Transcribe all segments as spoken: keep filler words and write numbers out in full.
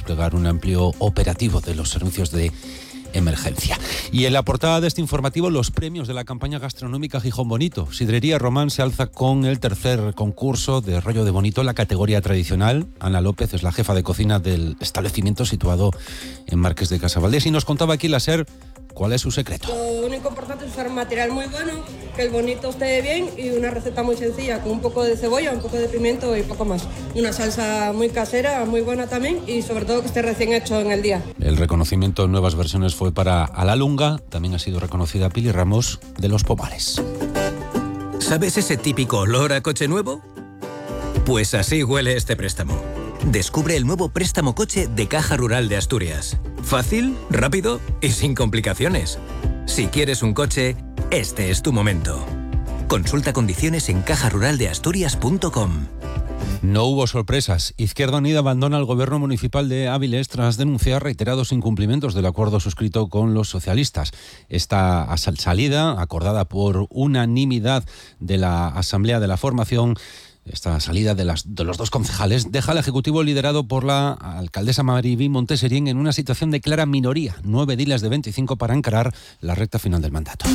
desplegar un amplio operativo de los servicios de emergencia. Y en la portada de este informativo, los premios de la campaña gastronómica Gijón Bonito. Sidrería Román se alza con el tercer concurso de rollo de bonito en la categoría tradicional. Ana López es la jefa de cocina del establecimiento situado en Marqués de Casavaldés y nos contaba aquí la SER cuál es su secreto. Lo único importante es usar un material muy bueno, que el bonito esté bien y una receta muy sencilla, con un poco de cebolla, un poco de pimiento y poco más. Una salsa muy casera, muy buena también y sobre todo que esté recién hecho en el día. El reconocimiento en nuevas versiones fue para A la Lunga, también ha sido reconocida Pili Ramos de Los Pomares. ¿Sabes ese típico olor a coche nuevo? Pues así huele este préstamo. Descubre el nuevo préstamo coche de Caja Rural de Asturias. Fácil, rápido y sin complicaciones. Si quieres un coche, este es tu momento. Consulta condiciones en caja rural de asturias punto com. No hubo sorpresas. Izquierda Unida abandona el gobierno municipal de Áviles tras denunciar reiterados incumplimientos del acuerdo suscrito con los socialistas. Esta salida, acordada por unanimidad de la Asamblea de la Formación, esta salida de, las, de los dos concejales deja al Ejecutivo liderado por la alcaldesa Mariví Monteserién en una situación de clara minoría, nueve ediles de veinticinco para encarar la recta final del mandato.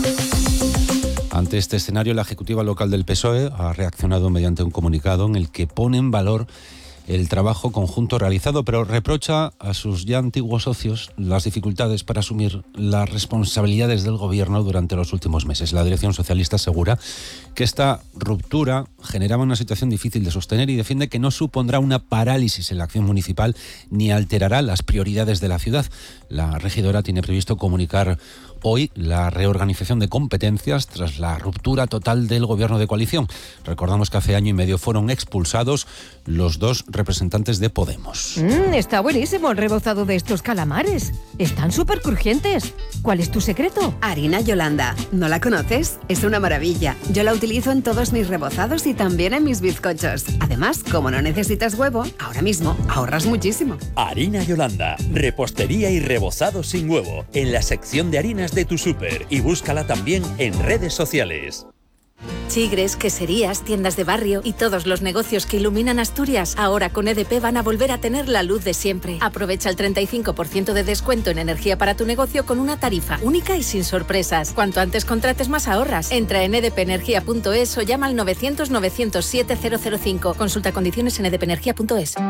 Ante este escenario, la ejecutiva local del P S O E ha reaccionado mediante un comunicado en el que pone en valor el trabajo conjunto realizado, pero reprocha a sus ya antiguos socios las dificultades para asumir las responsabilidades del gobierno durante los últimos meses. La dirección socialista asegura que esta ruptura generaba una situación difícil de sostener y defiende que no supondrá una parálisis en la acción municipal ni alterará las prioridades de la ciudad. La regidora tiene previsto comunicar hoy la reorganización de competencias tras la ruptura total del gobierno de coalición. Recordamos que hace año y medio fueron expulsados los dos representantes de Podemos. Mm, está buenísimo el rebozado de estos calamares. Están súper crujientes. ¿Cuál es tu secreto? Harina Yolanda. ¿No la conoces? Es una maravilla. Yo la utilizo en todos mis rebozados y también en mis bizcochos. Además, como no necesitas huevo, ahora mismo ahorras muchísimo. Harina Yolanda. Repostería y rebozado sin huevo. En la sección de harinas de tu súper y búscala también en redes sociales. Chigres, queserías, tiendas de barrio y todos los negocios que iluminan Asturias ahora con E D P van a volver a tener la luz de siempre. Aprovecha el treinta y cinco por ciento de descuento en energía para tu negocio con una tarifa única y sin sorpresas. Cuanto antes contrates, más ahorras. Entra en e d p energía punto es o llama al novecientos novecientos siete cero cero cinco. Consulta condiciones en e d p energía punto es.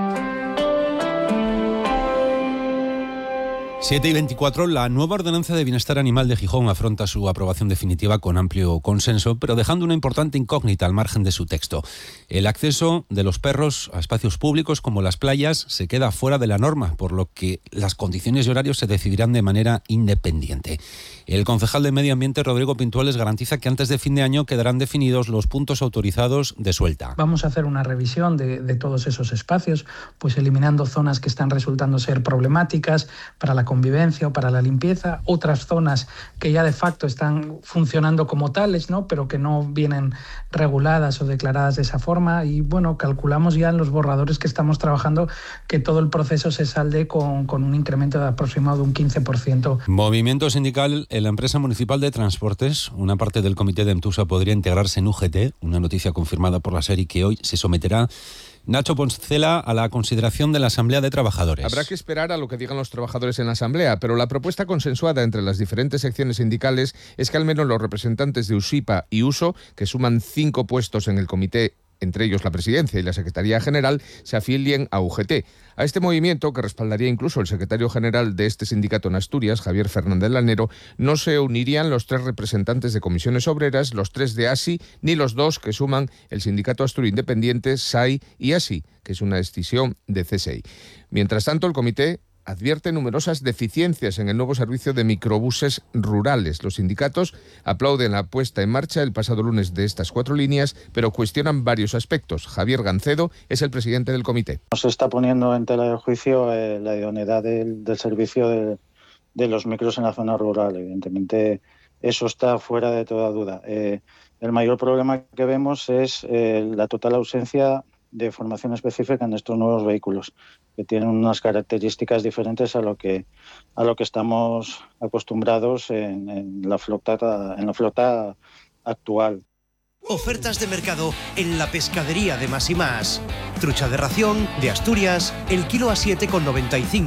siete y veinticuatro, la nueva ordenanza de bienestar animal de Gijón afronta su aprobación definitiva con amplio consenso, pero dejando una importante incógnita al margen de su texto. El acceso de los perros a espacios públicos como las playas se queda fuera de la norma, por lo que las condiciones y horarios se decidirán de manera independiente. El concejal de Medio Ambiente, Rodrigo Pintuales, garantiza que antes de fin de año quedarán definidos los puntos autorizados de suelta. Vamos a hacer una revisión de, de todos esos espacios, pues eliminando zonas que están resultando ser problemáticas para la convivencia o para la limpieza, otras zonas que ya de facto están funcionando como tales, ¿no?, pero que no vienen reguladas o declaradas de esa forma. Y bueno, calculamos ya en los borradores que estamos trabajando que todo el proceso se salde con, con un incremento de aproximado de un quince por ciento. Movimiento sindical en la empresa municipal de transportes. Una parte del comité de EMTUSA podría integrarse en U G T, una noticia confirmada por la SER y que hoy se someterá, Nacho Poncela, a la consideración de la Asamblea de Trabajadores. Habrá que esperar a lo que digan los trabajadores en la Asamblea, pero la propuesta consensuada entre las diferentes secciones sindicales es que al menos los representantes de USIPA y USO, que suman cinco puestos en el comité, entre ellos la presidencia y la Secretaría General, se afilien a U G T. A este movimiento, que respaldaría incluso el secretario general de este sindicato en Asturias, Javier Fernández Lanero, no se unirían los tres representantes de comisiones obreras, los tres de A S I, ni los dos que suman el sindicato Asturi Independiente, S A I y A S I, que es una decisión de C S I. Mientras tanto, el comité advierte numerosas deficiencias en el nuevo servicio de microbuses rurales. Los sindicatos aplauden la puesta en marcha el pasado lunes de estas cuatro líneas, pero cuestionan varios aspectos. Javier Gancedo es el presidente del comité. Se está poniendo en tela de juicio eh, la idoneidad del, del servicio de, de los micros en la zona rural. Evidentemente, eso está fuera de toda duda. Eh, el mayor problema que vemos es eh, la total ausencia de formación específica en estos nuevos vehículos, que tienen unas características diferentes a lo que a lo que estamos acostumbrados en, en la flota en la flota actual. Ofertas de mercado en la pescadería de Más y Más. Trucha de ración de Asturias, el kilo a siete con noventa y cinco.